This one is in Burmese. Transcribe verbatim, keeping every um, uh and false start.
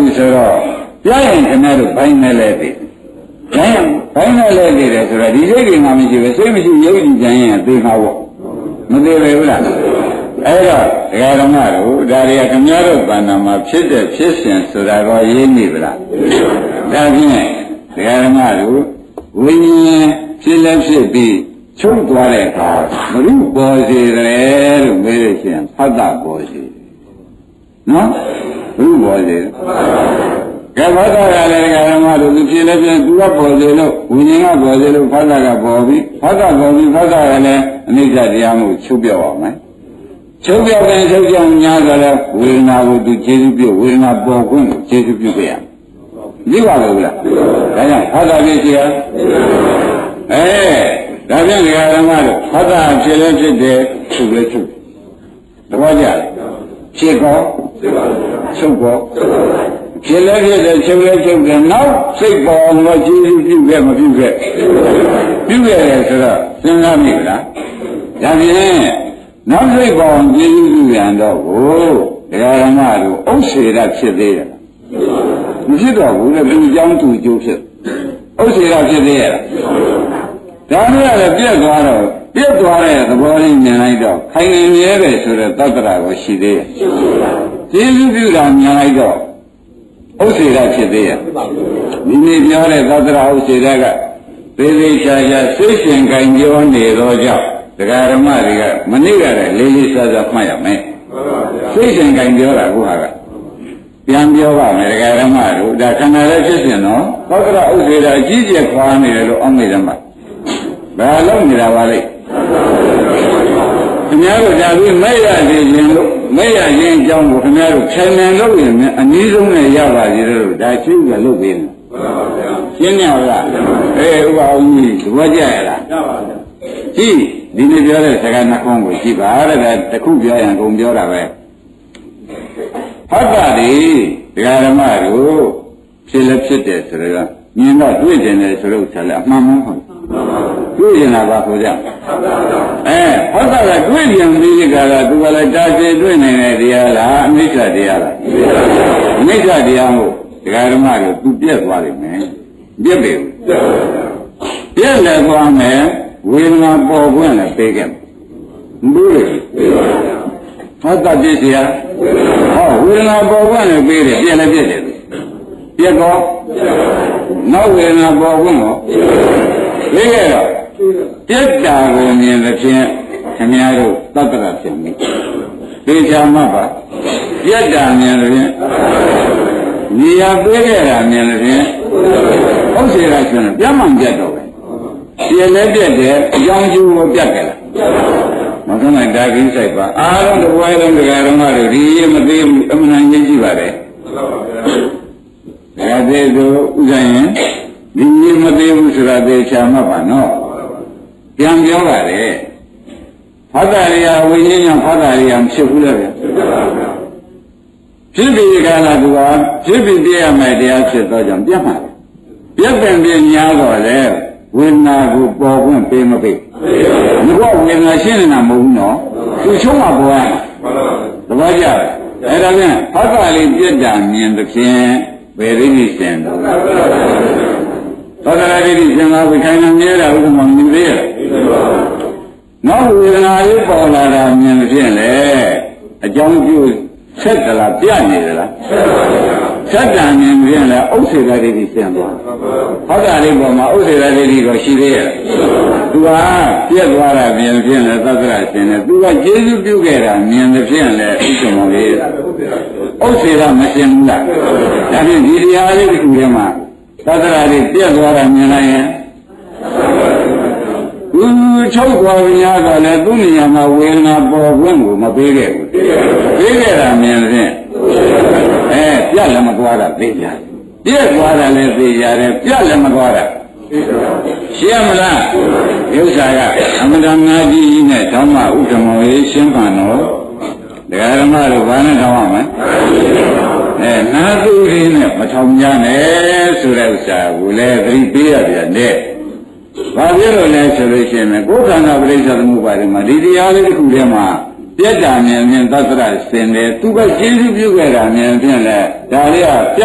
ဆိုတော့ပြရင်ခဏတို့ဘိုင်းနဲ့လဲပြီဘိုင်းဘိုင်းနဲ့လဲပြီတယ်ဆိုတော့ဒီစိတ်ကမှမရှိပဲစိတ်မရှိရုပ်ကြည့်ကြရင်သိမှာပေါ့မသိပဲဘူးလားအဲ့တော့ဒကာဓမ္မတို့ဒါတွေကခမည်းတော်ဘာနာမှာဖြစ်တဲ့ဖြစ်စဉ်ဆိုတာတော့ရင်းနေဗလားဒါဖြင့်ဒကာဓမ္မတို့ဝိညာဉ်ဖြစ်လက်ဖြစ်ပြီးချုပ်သွားတဲ့အခါဘုရုပေါ်စေတယ်လို့မေးလို့ရှိရင်ဖတ်တာပေါ်စေနော်ဘုရုပေါ်စေကဲဘာသာရလဲဒကာဓမ္မတို့သူဖြစ်လက်ဖြစ်သူကပေါ်စေလို့ဝိညာဉ်ကပေါ်စေလို့ဖတ်တာကပေါ်ပြီးဖတ်တာပေါ်ပြီးဖတ်တာကလည်းအနိစ္စတရားမှုချုပ်ပြောက်အောင်မယ်ချုပ်ပြောက်တဲ့ချုပ်ကြောင့်များဆိုလဲဝေဒနာကိုသူကျေစုပြုဝေဒနာပေါ်ခွင့်ကိုကျေစုပြုခဲ့ရဒီပါလို့လားဒါကြောင့်ဖတ်တာဖြစ်စီရအဲဒါပြန်ဒကာဓမ္မတို့ဖတ်တာဖြစ်လဲဖြစ်တယ်ချုပ်လဲချုပ်သဘောကျလားဖြစ်ကောချုပ်ကောဖြစ်လဲဖြစ်တယ်ချုပ်လဲချုပ်တယ်နောက်စိတ်ပေါ်တော့ကျေစုပြုခဲ့မပြုခဲ့ပြုခဲ့တယ်ဆိုတော့စဉ်းစားမိလားဒါဖြင့်နောက်စိတ်ပေါ်ကျေစုပြုပြန်တော့ကိုဒကာဓမ္မတို့ဥစ္စေရဖြစ်သေးတယ်မဖြစ်တော့ဘူးလေသူเจ้าသူအကျိုးဖြစ်ဥစ္စေရဖြစ်သေးရဲ့ဒါနဲ့လည်းပြက်သွားတော့ပြက်သွားတဲ့သဘောလေးမြင်လိုက်တော့ခိုင်နေမြဲပဲဆိုတဲ့သတ္တရာကိုရှိသေးရဲ့ကျေစုပြုတာမြင်လိုက်တော့ဥစ္စေရဖြစ်သေးရဲ့ဒီနေ့ပြောတဲ့သတ္တရာဥစ္စေရကသေသေးချာချာစိတ်ရှင်ကံပြောနေတော့ကြောင့်ဒကာဓမ္မတွေကမနေ့ကလည်းလေးလေးစားစားမှတ်ရမယ်စိတ်ရှင်ကံပြောတာကိုဟာကပြန်ပြောပါမယ်ဒကာဓမ္မတို့ဒါခန္ဓာလည်းဖြစ်စဉ်နော်သတ္တရာဥစ္စေရအကြီးကျယ်ခွာနေတယ်လို့အောက်နေတယ်မှာဘာလို့နေတာပါလဲခင်ဗျားတို့ဒါပြီးမဲ့ရနေခြင်းလို့မဲ့ရခြင်းအကြောင်းကိုခင်ဗျားတို့ခြံနေလို့ရင်အနည်းဆုံးနဲ့ရပါသေးတယ်လို့ဒါရှင်းပြလုပ်ပေးမယ်ရှင်းရလားအေးဥပအောင်ကြီးသဘောကျရလားကျပါဗျာကြည့်ဒီနေ့ပြောတဲ့စကားနှခုံးကိုကြည့်ပါတဲ့ဒါတစ်ခုပြောရင်ကုန်ပြောတာပဲဟုတ်ပါလေဒကာဓမ္မတို့ဖြစ်လည်းဖြစ်တယ်ဆိုတော့မြင်တော့တွေ့တယ်လေဆိုတော့ဆက်လည်းအမှန်မှန်ဟုတ်တွေ့ရင်လာပါဆိုကြအဲဟုတ်တာကတွေ့ရင်ပြီးကြတာသူကလည်းတာရှည်တွေ့နိုင်တဲ့တရားလားအနိစ္စတရားလားအနိစ္စတရားမို့ဒကာဓမ္မတို့သူပြက်သွားလိမ့်မယ်ပြက်ပြီပြက်လည်းသွားမယ်ဝေဒနာပေါ်ခွင့်လည်းပေးခဲ့မဘူးလေဟုတ်တာပြည့်စရာဟောဝေဒနာပေါ်ခွင့်လည်းပေးတယ်ပြက်လည်းပြက်တယ်ပြက်ကောနောက်ဝေဒနာပေါ်ခွင့်ကိုပေးခဲ့တော့ပြက်တာကိုမြင်တဲ့ဖြင့်ခင်ဗျားတို့သတ္တရာဖြစ်ပြီသေချာမှပါပြက်တာမြင်တဲ့ဖြင့်နေရာပေးခဲ့တာမြင်တဲ့ဖြင့်ဥစ္စေရရှင်ပြတ်မှန်ပြတ်တော့ပဲပြက်လည်းပြက်တယ်အကြောင်းကျိုးကိုပြတ်ကြလားမကနိုင်ဒါကိစ္စပါအားလုံးတစ်ဝိုင်းလုံးတရားတော်မှတို့ဒီမသေးဘူးအမှန်တန်ကြီးရှိပါတယ်ဒါသေးဆိုဥစ္စာရင်ဒီကြီးမသေးဘူးဆိုတာသေချာမှတ်ပါနော်ပြန်ပြောပါလေဖတ်တာရိယာဝိညာဉ်ကြောင့်ဖတ်တာရိယာမဖြစ်ဘူးလေဗျဖြစ်ပြီးကြလားသူကဖြစ်ပြီးပြရမယ်တရားဖြစ်တော့ကြောင့်ပြတ်မှာပြတ်ပင်ပြညာတော့လေဝေဒနာကိုပေါ်ခွင့်ပေးမပေးဒီကဝေဒနာရှင်းနေတာမဟုတ်ဘူးနော်သူချုံးမှာပေါ်ရမှာသဘောကျလားအဲ့ဒါပြန်ဖတ်တာလေးပြတ်တာမြင်တဲ့ဖြင့်ဘယ်ရင်းနေစင်တော့သောတရာတိသင်္ဃာဝိခိုင်နာမြဲတာဥပမာမြင်သေးရဲ့နောက်ဝေဒနာလေးပေါ်လာတာမြင်တဲ့ဖြင့်လေအကြောင်းကျိုးဆက်တလားပြနေသလားဆက်တန်မြင်ဖြင့်လေဥစ္စေတတိတိစင်သွားဟောတာလေးပေါ်မှာဥစ္စေတတိတိကိုရှိသေးရဲ့သူကပြက်သွားတာမြင်ဖြင့်လေသတ္တရာရှင်လေသူကကျေစုပြုခဲ့တာမြင်တဲ့ဖြင့်လေဥစ္စေမောလေးဥစ္စေရမရှင်ဘူးလားဒါဖြင့်ဒီတရားလေးတစ်ခုထဲမှာသတ္တရာလေးပြက်သွားတာမြင်လိုက်ရင်သူချုပ်သွားပြီများတော့လေသူ့နေရာမှာဝေဒနာပေါ်ခွင့်ကိုမပေးခဲ့ဘူးပေးခဲ့တာမြင်ဖြင့်အဲပြက်လည်းမသွားတာသိကြပြက်သွားတာလည်းသိကြတယ်ပြက်လည်းမသွားတာရှင်းမလားဥစ္စာကအမတန်ငါကြီးကြီးနဲ့ဓမ္မဥဒ္ဓမောရေးရှင်းပါတော့ဒကာဓမ္မတို့ဘာနဲ့ထောင်ရမလဲအဲနာသူရင်းနဲ့မထောင်ကြနဲ့ဆိုတဲ့ဥစ္စာကိုလည်းသတိပေးရပြန်တဲ့ဘာဖြစ်လို့လဲဆိုလို့ရှိရင်ကိုယ်ခန္ဓာပရိစ္ဆေသမုပ္ပါဒ်မှာဒီတရားလေးတစ်ခုထဲမှာပြတ်တာမြင်မြင်သတ္တရစင်တယ်သူကကျေးဇူးပြုခဲ့တာမြင်ဖြင့်လဲဒါလေးက